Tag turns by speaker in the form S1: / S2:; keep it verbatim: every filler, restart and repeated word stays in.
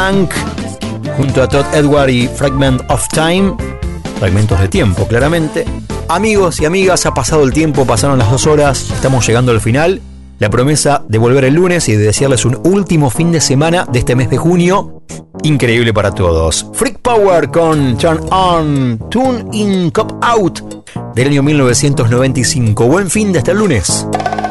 S1: Hank junto a Todd Edward y Fragment of Time, fragmentos de tiempo claramente. Amigos y amigas, ha pasado el tiempo, pasaron las dos horas, estamos llegando al final. La promesa de volver el lunes y de desearles un último fin de semana de este mes de junio increíble para todos. Freak Power con Turn On, Tune In, Cop Out del año mil novecientos noventa y cinco. Buen fin de hasta el lunes.